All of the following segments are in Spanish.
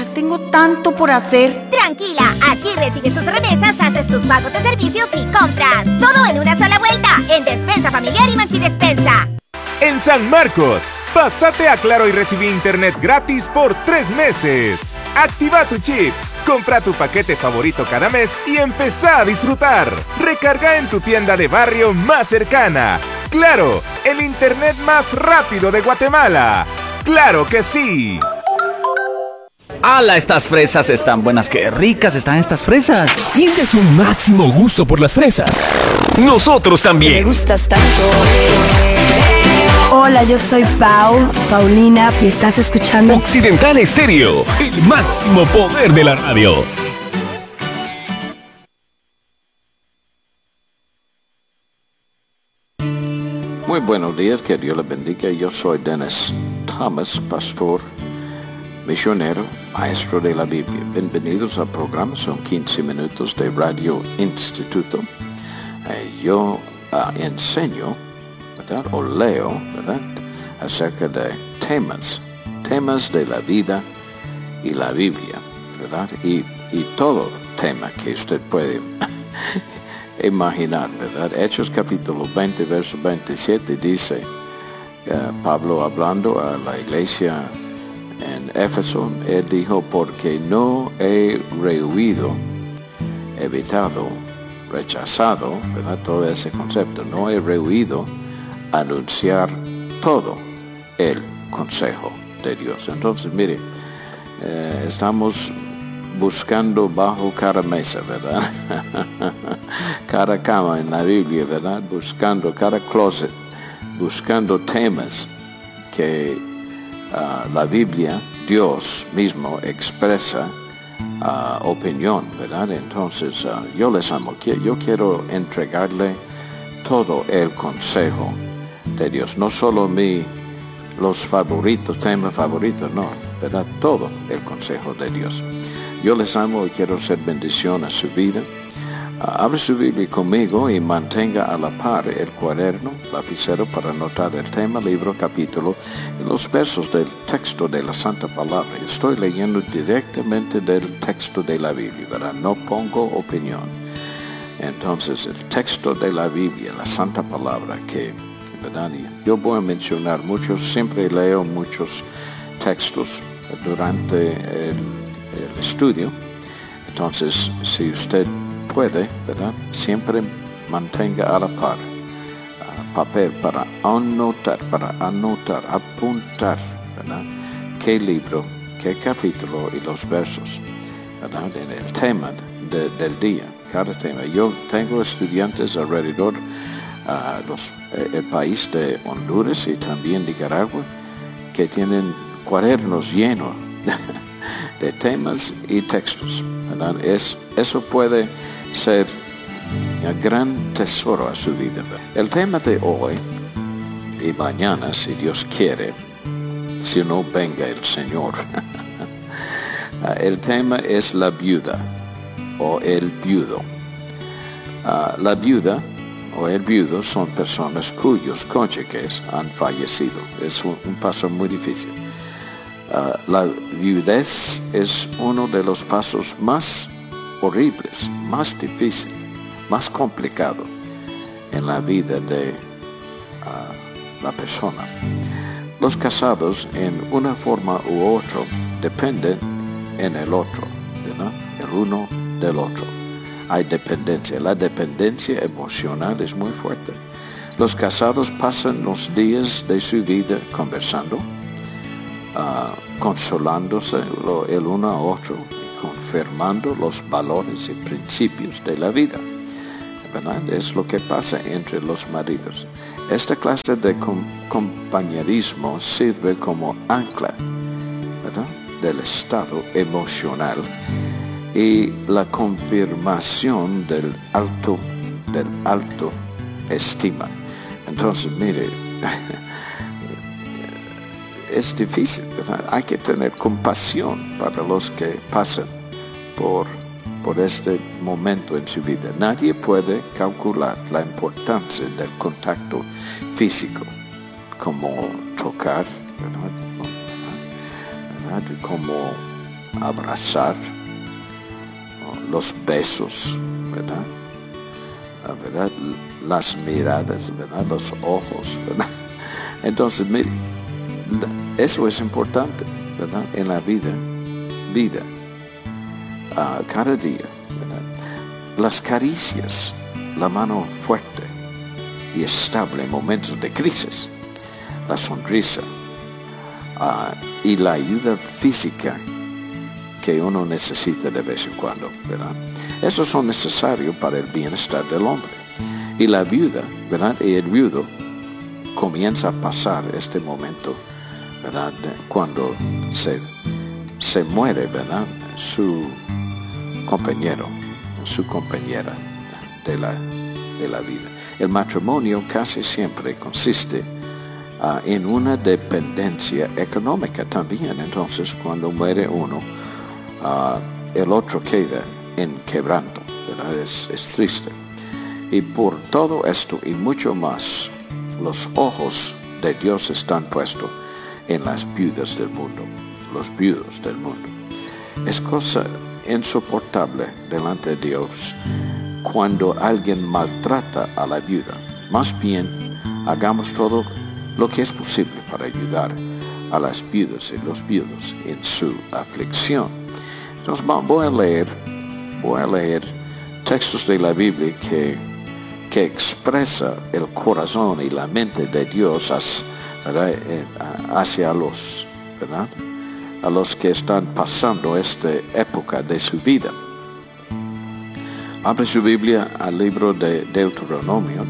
Pucha, tengo tanto por hacer. Tranquila, aquí recibes tus remesas, haces tus pagos de servicios y compras. Todo en una sola vuelta, en Despensa Familiar y Maxi Despensa. En San Marcos, pásate a Claro y recibí internet gratis por 3 meses. Activa tu chip, compra tu paquete favorito cada mes y empezá a disfrutar. Recarga en tu tienda de barrio más cercana. Claro, el internet más rápido de Guatemala. ¡Claro que sí! ¡Hala! Estas fresas están buenas. ¡Qué ricas están estas fresas! ¿Sientes un máximo gusto por las fresas? Nosotros también. Me gustas tanto. Hola, yo soy Paulina, y estás escuchando Occidental Estéreo, el máximo poder de la radio. Muy buenos días, que Dios les bendiga. Yo soy Dennis Thomas, pastor, misionero, maestro de la Biblia. Bienvenidos al programa, son 15 minutos de Radio Instituto. Yo enseño, ¿verdad? O leo, ¿verdad? Acerca de temas de la vida y la Biblia, ¿verdad? Y todo tema que usted puede imaginar, ¿verdad? Hechos capítulo 20, verso 27 dice, Pablo hablando a la iglesia en Éfeso, él dijo, porque no he evitado, rechazado, ¿verdad? Todo ese concepto, no he rehuido anunciar todo el consejo de Dios. Entonces, mire, estamos buscando bajo cada mesa, ¿verdad? Cada cama en la Biblia, ¿verdad? Buscando cada closet, buscando temas que la Biblia, Dios mismo expresa opinión, ¿verdad? Entonces, yo les amo. Yo quiero entregarle todo el consejo de Dios, no solo los temas favoritos, no, ¿verdad? Todo el consejo de Dios. Yo les amo y quiero ser bendición a su vida. Abre su Biblia conmigo y mantenga a la par el cuaderno, lapicero para anotar el tema, libro, capítulo y los versos del texto de la Santa Palabra. Estoy leyendo directamente del texto de la Biblia, ¿verdad? No pongo opinión. Entonces, el texto de la Biblia, la Santa Palabra, que, ¿verdad? Yo voy a mencionar muchos, siempre leo muchos textos durante el estudio. Entonces, si usted puede, ¿verdad? Siempre mantenga a la par papel para anotar, apuntar, ¿verdad? Qué libro, qué capítulo y los versos, ¿verdad? En el tema del día, cada tema. Yo tengo estudiantes alrededor el país de Honduras y también Nicaragua que tienen cuadernos llenos de temas y textos, ¿verdad? Eso puede ser un gran tesoro a su vida, ¿verdad? El tema de hoy y mañana, si Dios quiere, si no venga el Señor, el tema es la viuda o el viudo. La viuda o el viudo son personas cuyos cónyuges han fallecido. Es un paso muy difícil. La viudez es uno de los pasos más horribles, más difíciles, más complicado en la vida de la persona. Los casados, en una forma u otra, dependen en el otro, ¿verdad? El uno del otro. Hay dependencia. La dependencia emocional es muy fuerte. Los casados pasan los días de su vida conversando, consolándose el uno a otro, confirmando los valores y principios de la vida, ¿verdad? Es lo que pasa entre los maridos. Esta clase de compañerismo sirve como ancla, ¿verdad? Del estado emocional y la confirmación del alto estima. Entonces, mire, es difícil, ¿verdad? Hay que tener compasión para los que pasan por este momento en su vida. Nadie puede calcular la importancia del contacto físico, como tocar, ¿verdad? Como abrazar, los besos, ¿verdad? ¿Verdad? Las miradas, ¿verdad? Los ojos, ¿verdad? Entonces, mire, eso es importante, ¿verdad? En la vida, cada día, ¿verdad? Las caricias, la mano fuerte y estable en momentos de crisis, la sonrisa y la ayuda física que uno necesita de vez en cuando, ¿verdad? Esos son necesarios para el bienestar del hombre. Y la viuda, ¿verdad? Y el viudo comienza a pasar este momento, ¿verdad? Cuando se muere, ¿verdad? Su compañero, su compañera de la vida. El matrimonio casi siempre consiste en una dependencia económica también. Entonces, cuando muere uno, el otro queda en quebranto, ¿verdad? Es triste. Y por todo esto y mucho más, los ojos de Dios están puestos en las viudas del mundo, los viudos del mundo. Es cosa insoportable delante de Dios cuando alguien maltrata a la viuda. Más bien, hagamos todo lo que es posible para ayudar a las viudas y los viudos en su aflicción. Entonces voy a leer textos de la Biblia que expresa el corazón y la mente de Dios hacia los, ¿verdad? A los que están pasando esta época de su vida. Abre su Biblia al libro de Deuteronomio,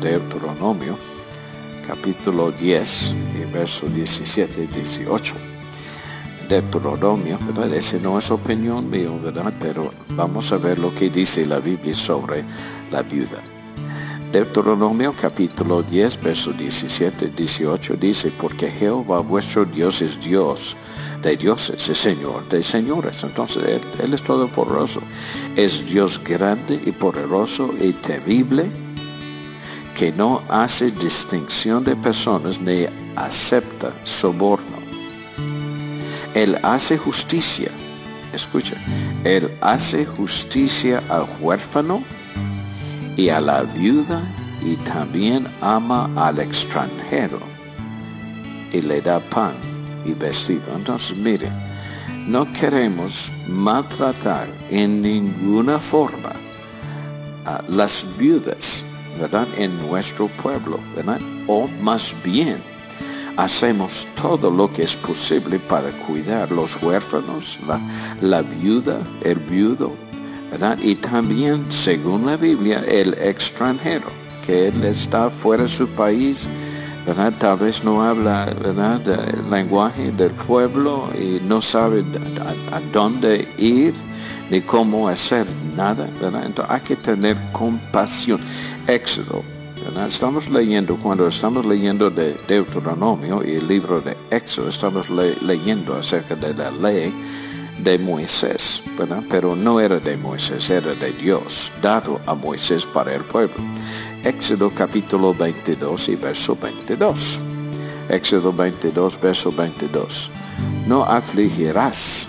capítulo 10, y verso 17 y 18. Deuteronomio, ¿verdad? Ese no es opinión mío, ¿verdad? Pero vamos a ver lo que dice la Biblia sobre la viuda. Deuteronomio capítulo 10, verso 17 y 18 dice: porque Jehová vuestro Dios es Dios de dioses y Señor de señores. Entonces Él es todopoderoso. Es Dios grande y poderoso y temible, que no hace distinción de personas ni acepta soborno. Él hace justicia. Escucha. Él hace justicia al huérfano y a la viuda, y también ama al extranjero y le da pan y vestido. Entonces, mire, no queremos maltratar en ninguna forma a las viudas, ¿verdad? En nuestro pueblo, ¿verdad? O más bien, hacemos todo lo que es posible para cuidar los huérfanos, la viuda, el viudo, ¿verdad? Y también, según la Biblia, el extranjero, que él está fuera de su país, ¿verdad? Tal vez no habla, ¿verdad?, el lenguaje del pueblo y no sabe a dónde ir ni cómo hacer nada, ¿verdad? Entonces hay que tener compasión. Éxodo, ¿verdad? Cuando estamos leyendo de Deuteronomio y el libro de Éxodo, estamos leyendo acerca de la ley de Moisés, ¿verdad? Pero no era de Moisés, era de Dios, dado a Moisés para el pueblo. Éxodo capítulo 22 y verso 22. Éxodo 22, verso 22. No afligirás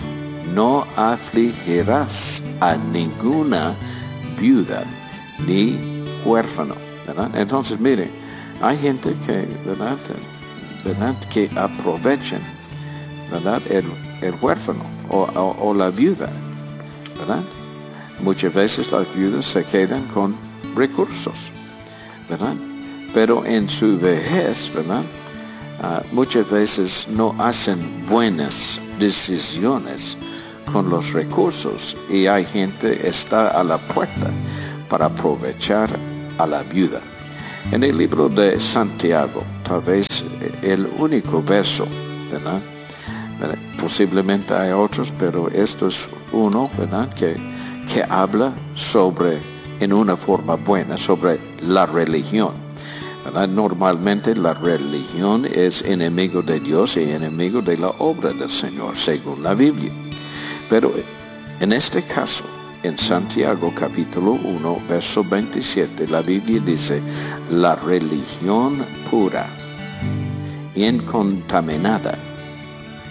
a ninguna viuda ni huérfano, ¿verdad? Entonces, mire, hay gente que, ¿verdad? Que aprovechan, ¿verdad? El huérfano o la viuda, ¿verdad? Muchas veces las viudas se quedan con recursos, ¿verdad? Pero en su vejez, ¿verdad? Muchas veces no hacen buenas decisiones con los recursos y hay gente que está a la puerta para aprovechar a la viuda. En el libro de Santiago, tal vez el único verso, ¿verdad? Posiblemente hay otros, pero esto es uno, ¿verdad?, que habla sobre, en una forma buena, sobre la religión, ¿verdad? Normalmente la religión es enemigo de Dios y enemigo de la obra del Señor, según la Biblia. Pero en este caso, en Santiago capítulo 1, verso 27, la Biblia dice: la religión pura, incontaminada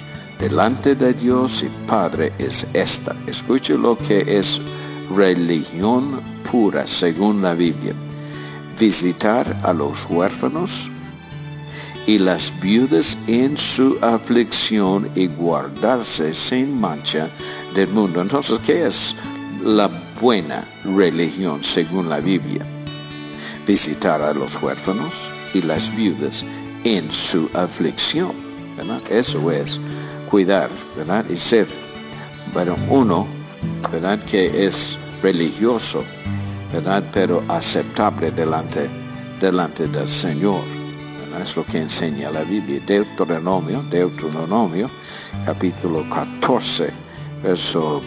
delante de Dios y Padre es esta. Escuche lo que es religión pura según la Biblia. Visitar a los huérfanos y las viudas en su aflicción y guardarse sin mancha del mundo. Entonces, ¿qué es la buena religión según la Biblia? Visitar a los huérfanos y las viudas en su aflicción, ¿verdad? Eso es cuidar, ¿verdad? Y ser, pero uno, ¿verdad? Que es religioso, ¿verdad? Pero aceptable delante del Señor, ¿verdad? Es lo que enseña la Biblia. Deuteronomio, capítulo 14, verso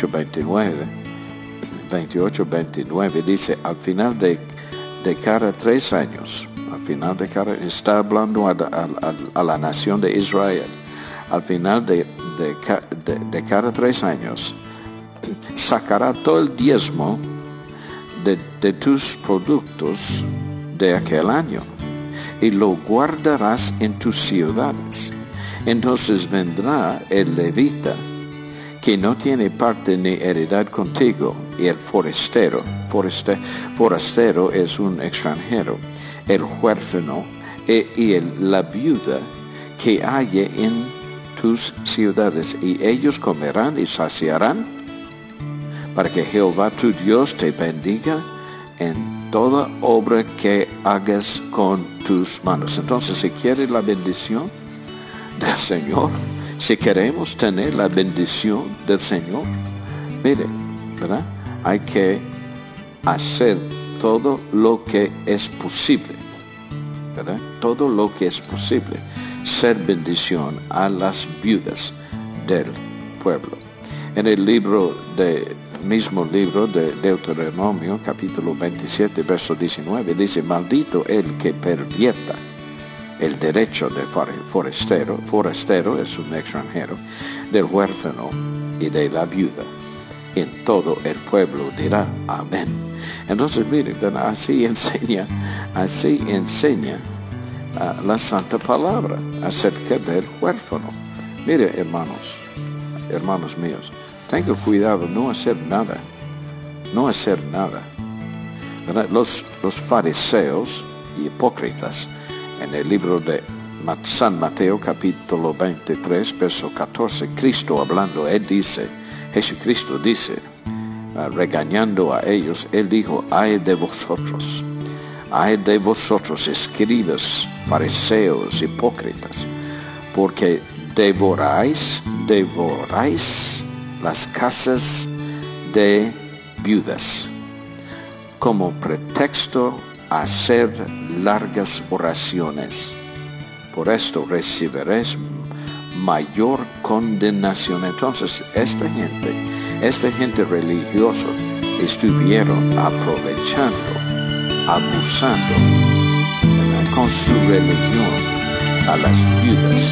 28-29, dice, al final de cada 3 años, está hablando a la nación de Israel, al final de cada 3 años, sacará todo el diezmo de tus productos de aquel año y lo guardarás en tus ciudades. Entonces vendrá el levita que no tiene parte ni heredad contigo, y el forastero es un extranjero, el huérfano y la viuda que halle en tus ciudades, y ellos comerán y saciarán, para que Jehová tu Dios te bendiga en toda obra que hagas con tus manos. Entonces, si quieres la bendición del Señor, si queremos tener la bendición del Señor, mire, ¿verdad? Hay que hacer todo lo que es posible, ¿verdad? Todo lo que es posible, ser bendición a las viudas del pueblo. En el mismo libro de Deuteronomio, capítulo 27, verso 19, dice, maldito el que pervierta el derecho del forastero es un extranjero, del huérfano y de la viuda. En todo el pueblo dirá amén. Entonces, miren, así enseña la Santa Palabra acerca del huérfano. Mire, hermanos míos, tengan cuidado, no hacer nada. ¿Verdad? Los fariseos y hipócritas, en el libro de San Mateo, capítulo 23, verso 14, Jesucristo dice, regañando a ellos, Él dijo, ay de vosotros, escribas, fariseos, hipócritas, porque devoráis las casas de viudas, como pretexto a hacer largas oraciones. Por esto recibiréis mayor condenación. Entonces, esta gente religiosa estuvieron aprovechando, abusando con su religión a las viudas.